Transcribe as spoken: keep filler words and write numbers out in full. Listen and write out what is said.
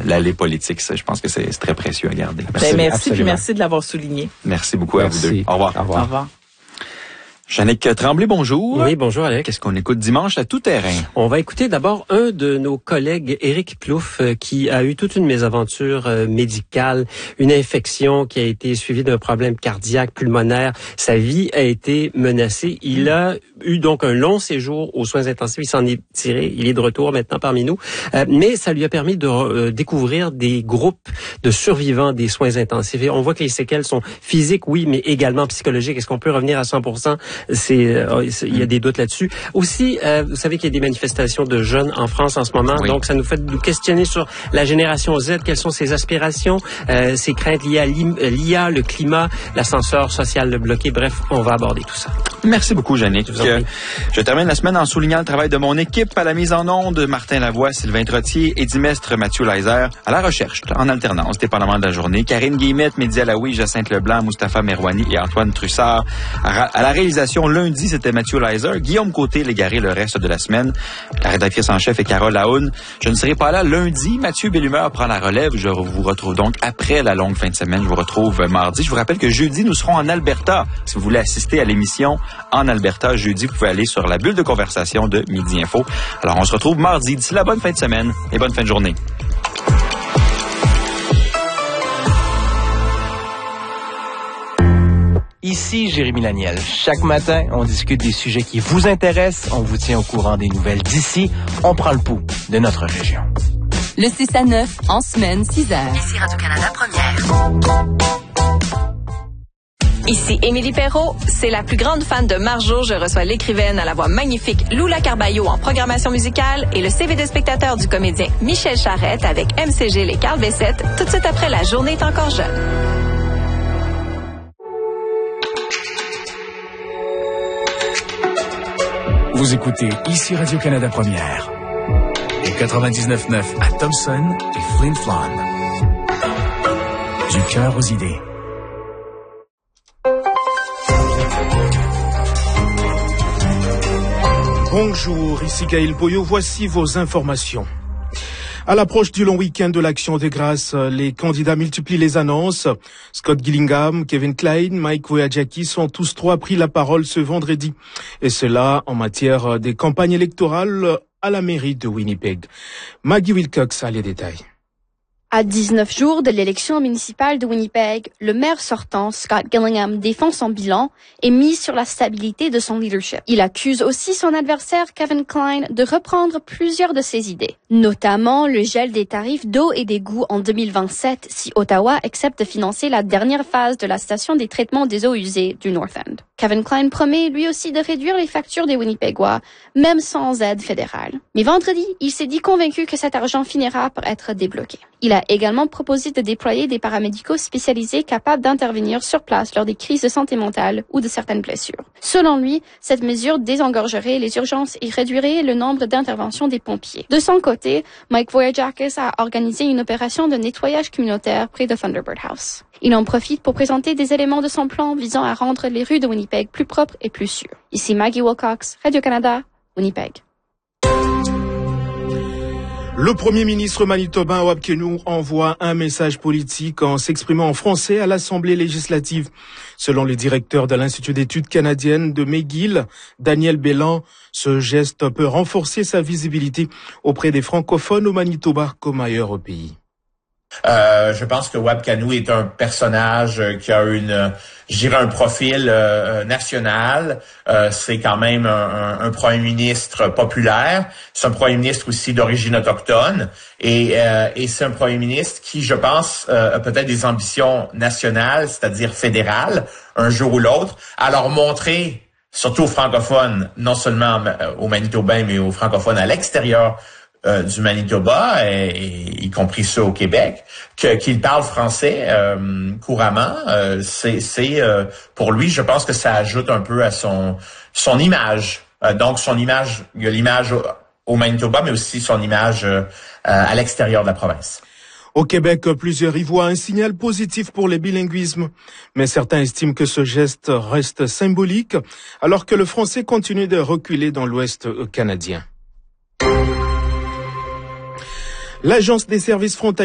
l'allée politique. Ça, je pense que c'est, c'est très précieux à garder. Merci, ben, merci puis merci de l'avoir souligné. Merci beaucoup merci. à vous deux. Au revoir. Au revoir. Au revoir. Jannick Tremblay, bonjour. Oui, bonjour Alex. Qu'est-ce qu'on écoute dimanche à tout terrain? On va écouter d'abord un de nos collègues, Éric Plouffe, qui a eu toute une mésaventure euh, médicale, une infection qui a été suivie d'un problème cardiaque, pulmonaire. Sa vie a été menacée. Il a eu donc un long séjour aux soins intensifs. Il s'en est tiré. Il est de retour maintenant parmi nous. Euh, mais ça lui a permis de euh, découvrir des groupes de survivants des soins intensifs. Et on voit que les séquelles sont physiques, oui, mais également psychologiques. Est-ce qu'on peut revenir à cent pour cent? C'est, euh, c'est, il y a des doutes là-dessus. Aussi, euh, vous savez qu'il y a des manifestations de jeunes en France en ce moment, oui. Donc ça nous fait nous questionner sur la génération Z, quelles sont ses aspirations, euh, ses craintes liées à l'I A, le climat, l'ascenseur social bloqué. Bref, on va aborder tout ça. Merci beaucoup, Jannick. Je, je termine la semaine en soulignant le travail de mon équipe à la mise en onde, Martin Lavoie, Sylvain Trottier et Dimestre Mathieu Leiser, à la recherche, en alternance, dépendamment de la journée, Karine Guillemette, Mehdi Alaoui, Jacinthe Leblanc, Mustapha Merwani et Antoine Trussard. À la réalisation, lundi, c'était Mathieu Leiser, Guillaume Côté, l'égaré le reste de la semaine. La rédactrice en chef est Carole Laoun. Je ne serai pas là lundi. Mathieu Bellumeur prend la relève. Je vous retrouve donc après la longue fin de semaine. Je vous retrouve mardi. Je vous rappelle que jeudi, nous serons en Alberta. Si vous voulez assister à l'émission en Alberta, jeudi, vous pouvez aller sur la bulle de conversation de Midi Info. Alors, on se retrouve mardi. D'ici là, bonne fin de semaine et bonne fin de journée. Ici Jérémy Laniel. Chaque matin, on discute des sujets qui vous intéressent, on vous tient au courant des nouvelles d'ici, on prend le pouls de notre région. Le six à neuf, en semaine, six heures. Ici Radio-Canada Première. Ici Émilie Perrault, c'est la plus grande fan de Marjo. Je reçois l'écrivaine à la voix magnifique Lula Carballo en programmation musicale et le C V de spectateur du comédien Michel Charette avec M C G Les Carl Bessette, tout de suite après La journée est encore jeune. Vous écoutez ici Radio-Canada Première. Et quatre-vingt-dix-neuf neuf à Thompson et Flin Flon. Du cœur aux idées. Bonjour, ici Gaël Boyo, voici vos informations. À l'approche du long week-end de l'Action des Grâces, les candidats multiplient les annonces. Scott Gillingham, Kevin Klein, Mike Wojciechowski sont tous trois pris la parole ce vendredi. Et cela en matière des campagnes électorales à la mairie de Winnipeg. Maggie Wilcox a les détails. À dix-neuf jours de l'élection municipale de Winnipeg, le maire sortant, Scott Gillingham, défend son bilan et mise sur la stabilité de son leadership. Il accuse aussi son adversaire, Kevin Klein, de reprendre plusieurs de ses idées, notamment le gel des tarifs d'eau et d'égout en deux mille vingt-sept si Ottawa accepte de financer la dernière phase de la station des traitements des eaux usées du North End. Kevin Klein promet lui aussi de réduire les factures des Winnipegois, même sans aide fédérale. Mais vendredi, il s'est dit convaincu que cet argent finira par être débloqué. Il a également proposé de déployer des paramédicaux spécialisés capables d'intervenir sur place lors des crises de santé mentale ou de certaines blessures. Selon lui, cette mesure désengorgerait les urgences et réduirait le nombre d'interventions des pompiers. De son côté, Mike Wojciechowski a organisé une opération de nettoyage communautaire près de Thunderbird House. Il en profite pour présenter des éléments de son plan visant à rendre les rues de Winnipeg plus propres et plus sûres. Ici Maggie Wilcox, Radio-Canada, Winnipeg. Le premier ministre manitobain Wab Kinew envoie un message politique en s'exprimant en français à l'Assemblée législative. Selon le directeur de l'Institut d'études canadiennes de McGill, Daniel Bélan, ce geste peut renforcer sa visibilité auprès des francophones au Manitoba comme ailleurs au pays. Euh, je pense que Wab Kinew est un personnage qui a une, je dirais, un profil euh, national. Euh, c'est quand même un, un, un premier ministre populaire. C'est un premier ministre aussi d'origine autochtone. Et, euh, et c'est un premier ministre qui, je pense, euh, a peut-être des ambitions nationales, c'est-à-dire fédérales, un jour ou l'autre. Alors montrer, surtout aux francophones, non seulement aux Manitobains, mais aux francophones à l'extérieur Euh, du Manitoba, et, et, y compris ceux au Québec, que, qu'il parle français euh, couramment, euh, c'est, c'est euh, pour lui, je pense que ça ajoute un peu à son son image. Euh, donc son image, il y a l'image au, au Manitoba, mais aussi son image euh, à l'extérieur de la province. Au Québec, plusieurs y voient un signal positif pour les bilinguismes, mais certains estiment que ce geste reste symbolique, alors que le français continue de reculer dans l'Ouest canadien. L'Agence des services frontaliers